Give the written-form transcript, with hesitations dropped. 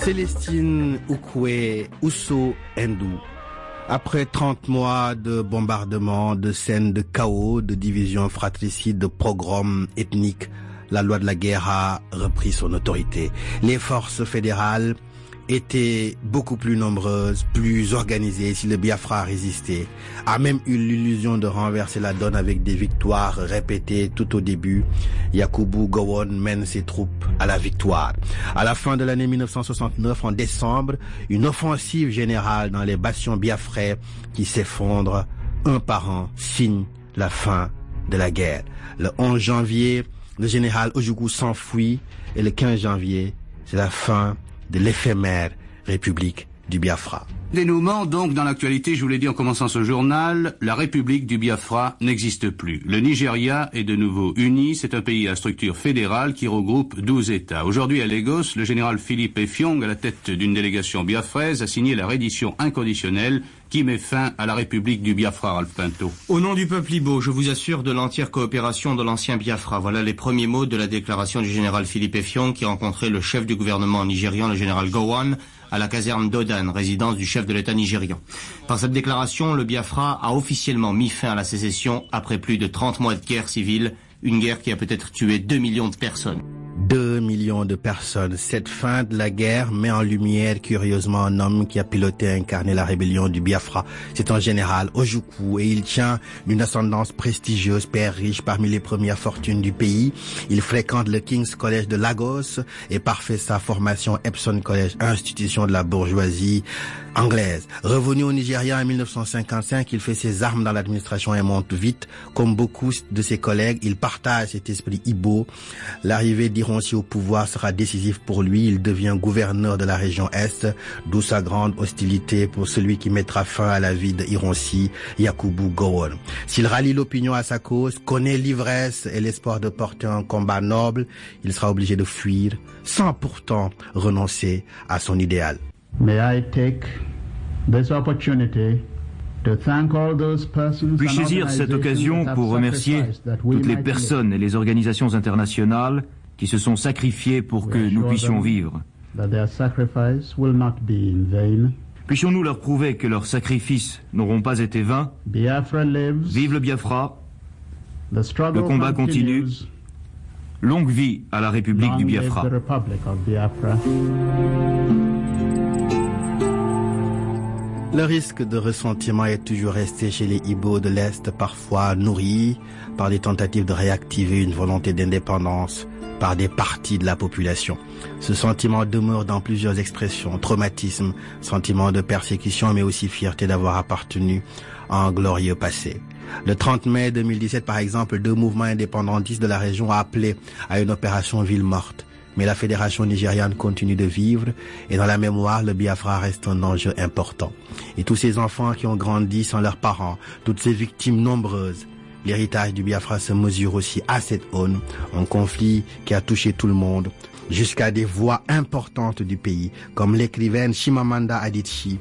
Célestine Oukoué Ousso Ndou. Après 30 mois de bombardements, de scènes de chaos, de divisions fratricides, de pogroms ethniques, la loi de la guerre a repris son autorité. Les forces fédérales étaient beaucoup plus nombreuses, plus organisées. Si le Biafra a résisté, a même eu l'illusion de renverser la donne avec des victoires répétées tout au début. Yakubu Gowon mène ses troupes à la victoire. À la fin de l'année 1969, en décembre, une offensive générale dans les bastions biafrais qui s'effondrent un par un signe la fin de la guerre. Le 11 janvier, le général Ojukwu s'enfuit et le 15 janvier, c'est la fin de l'éphémère République du Biafra. Dénouement donc dans l'actualité, je vous l'ai dit en commençant ce journal, la République du Biafra n'existe plus. Le Nigeria est de nouveau uni, c'est un pays à structure fédérale qui regroupe 12 États. Aujourd'hui à Lagos, le général Philippe Effiong, à la tête d'une délégation biafraise, a signé la reddition inconditionnelle qui met fin à la République du Biafra, Ralph Pinto. Au nom du peuple Igbo, je vous assure de l'entière coopération de l'ancien Biafra. Voilà les premiers mots de la déclaration du général Philippe Effiong qui rencontrait le chef du gouvernement nigérian, le général Gowon, à la caserne d'Odan, résidence du chef de l'État nigérian. Par cette déclaration, le Biafra a officiellement mis fin à la sécession après plus de 30 mois de guerre civile, une guerre qui a peut-être tué 2 millions de personnes. 2 millions de personnes. Cette fin de la guerre met en lumière curieusement un homme qui a piloté et incarné la rébellion du Biafra. C'est un général Ojukwu et il tient d'une ascendance prestigieuse, père riche parmi les premières fortunes du pays. Il fréquente le King's College de Lagos et parfait sa formation Epsom College, institution de la bourgeoisie anglaise. Revenu au Nigeria en 1955, il fait ses armes dans l'administration et monte vite. Comme beaucoup de ses collègues, il partage cet esprit Igbo. L'arrivée d'Ironsi au pouvoir sera décisif pour lui. Il devient gouverneur de la région Est, d'où sa grande hostilité pour celui qui mettra fin à la vie d'Ironsi, Yakubu Gowon. S'il rallie l'opinion à sa cause, connaît l'ivresse et l'espoir de porter un combat noble, il sera obligé de fuir, sans pourtant renoncer à son idéal. May I take this opportunity to thank all those persons. Puis-je saisir cette occasion pour remercier toutes les personnes et les organisations internationales qui se sont sacrifiées pour que nous puissions vivre. Puissions-nous leur prouver que leurs sacrifices n'auront pas été vains. Vive le Biafra. Le combat continue. Longue vie à la République du Biafra. Le risque de ressentiment est toujours resté chez les Igbo de l'Est, parfois nourri par des tentatives de réactiver une volonté d'indépendance par des parties de la population. Ce sentiment demeure dans plusieurs expressions: traumatisme, sentiment de persécution, mais aussi fierté d'avoir appartenu à un glorieux passé. Le 30 mai 2017, par exemple, 2 mouvements indépendantistes de la région ont appelé à une opération ville morte. Mais la fédération nigériane continue de vivre et dans la mémoire, le Biafra reste un enjeu important. Et tous ces enfants qui ont grandi sans leurs parents, toutes ces victimes nombreuses, l'héritage du Biafra se mesure aussi à cette aune, un conflit qui a touché tout le monde, jusqu'à des voix importantes du pays, comme l'écrivaine Chimamanda Adichie,